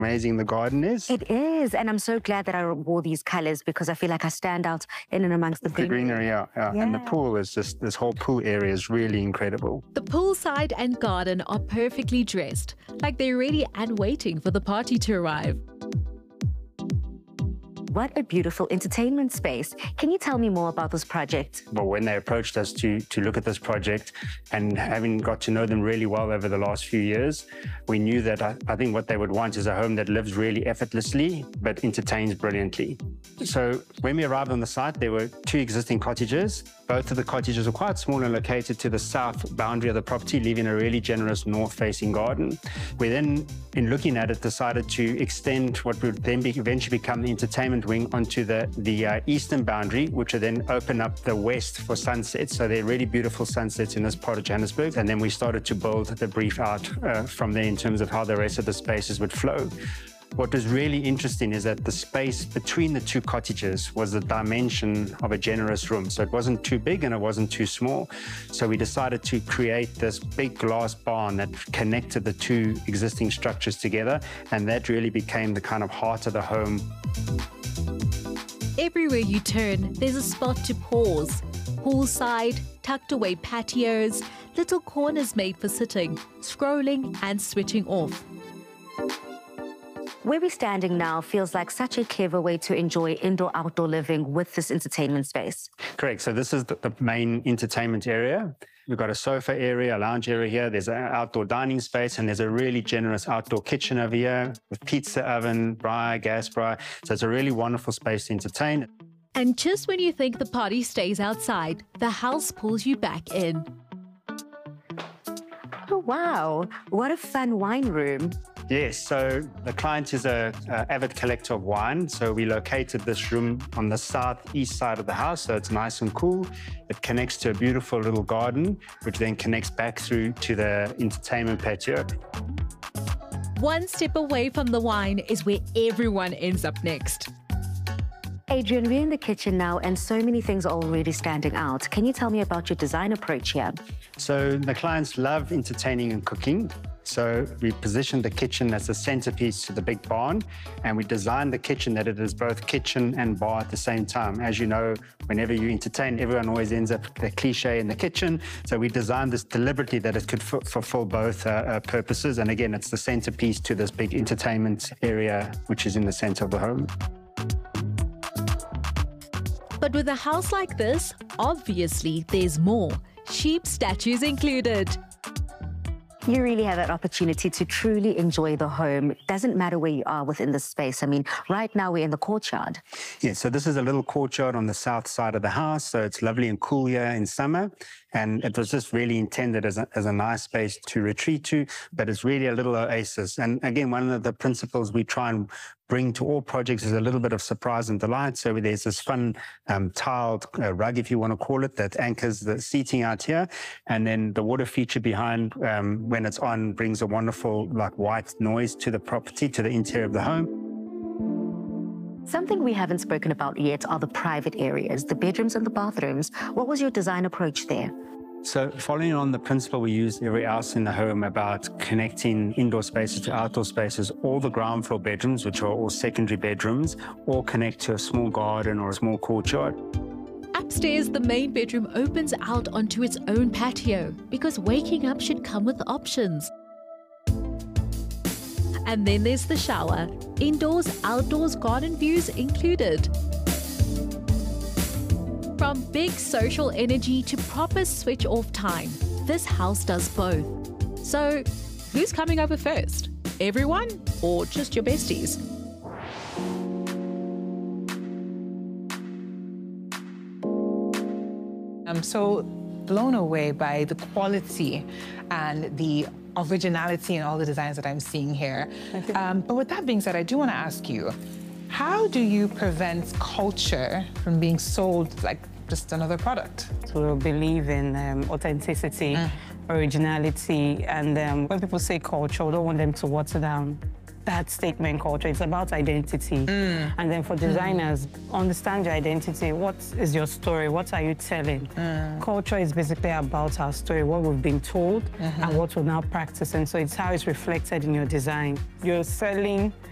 amazing the garden is. It is, and I'm so glad that I wore these colors because I feel like I stand out in and amongst the greenery. Yeah. And the pool is just, this whole pool area is really incredible. The poolside and garden are perfectly dressed, like they're ready and waiting for the party to arrive. What a beautiful entertainment space. Can you tell me more about this project? Well, when they approached us to look at this project, and having got to know them really well over the last few years, we knew that I think what they would want is a home that lives really effortlessly, but entertains brilliantly. So when we arrived on the site, there were 2 existing cottages. Both of the cottages were quite small and located to the south boundary of the property, leaving a really generous north-facing garden. We then, in looking at it, decided to extend what would then eventually become the entertainment wing onto the eastern boundary, which would then open up the west for sunsets. So there are really beautiful sunsets in this part of Johannesburg. And then we started to build the brief out from there in terms of how the rest of the spaces would flow. What was really interesting is that the space between the 2 cottages was the dimension of a generous room. So it wasn't too big and it wasn't too small. So we decided to create this big glass barn that connected the 2 existing structures together. And that really became the kind of heart of the home. Everywhere you turn, there's a spot to pause. Poolside, tucked away patios, little corners made for sitting, scrolling and switching off. Where we're standing now feels like such a clever way to enjoy indoor-outdoor living with this entertainment space. Correct. So this is the main entertainment area. We've got a sofa area, a lounge area here. There's an outdoor dining space, and there's a really generous outdoor kitchen over here with pizza oven, gas braai. So it's a really wonderful space to entertain. And just when you think the party stays outside, the house pulls you back in. Oh, wow. What a fun wine room. Yes, so the client is an avid collector of wine. So we located this room on the southeast side of the house, so it's nice and cool. It connects to a beautiful little garden, which then connects back through to the entertainment patio. One step away from the wine is where everyone ends up next. Adrian, we're in the kitchen now and so many things are already standing out. Can you tell me about your design approach here? So the clients love entertaining and cooking. So we positioned the kitchen as a centerpiece to the big barn, and we designed the kitchen that it is both kitchen and bar at the same time. As you know, whenever you entertain, everyone always ends up the cliche in the kitchen. So we designed this deliberately that it could fulfill both purposes. And again, it's the centerpiece to this big entertainment area, which is in the center of the home. But with a house like this, obviously there's more. Sheep statues included. You really have that opportunity to truly enjoy the home. It doesn't matter where you are within the space. I mean, right now we're in the courtyard. Yeah, so this is a little courtyard on the south side of the house. So it's lovely and cool here in summer. And it was just really intended as a nice space to retreat to, but it's really a little oasis. And again, one of the principles we try and bring to all projects is a little bit of surprise and delight. So there's this fun tiled rug, if you want to call it, that anchors the seating out here. And then the water feature behind, when it's on, brings a wonderful like white noise to the property, to the interior of the home. Something we haven't spoken about yet are the private areas, the bedrooms and the bathrooms. What was your design approach there? So following on the principle we use everywhere else in the home about connecting indoor spaces to outdoor spaces, all the ground floor bedrooms, which are all secondary bedrooms, all connect to a small garden or a small courtyard. Upstairs, the main bedroom opens out onto its own patio because waking up should come with options. And then there's the shower. Indoors, outdoors, garden views included. From big social energy to proper switch off time, this house does both. So, who's coming over first? Everyone or just your besties? I'm so blown away by the quality and the originality in all the designs that I'm seeing here. But with that being said, I do want to ask you, how do you prevent culture from being sold like just another product? So we believe in authenticity, originality, and when people say culture, we don't want them to water down that statement culture. It's about identity. And then for designers, understand your identity. What is your story? What are you telling? Culture is basically about our story, what we've been told and what we're now practicing. So it's how it's reflected in your design. You're selling